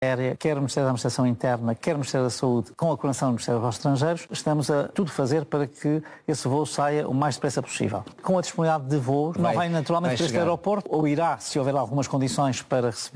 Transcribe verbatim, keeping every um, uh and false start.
Aérea, quer o Ministério da Administração Interna, quer o Ministério da Saúde, com a coordenação do Ministério dos Negócios Estrangeiros, estamos a tudo fazer para que esse voo saia o mais depressa possível. Com a disponibilidade de voos, não vai naturalmente para este aeroporto, ou irá, se houver algumas condições para receber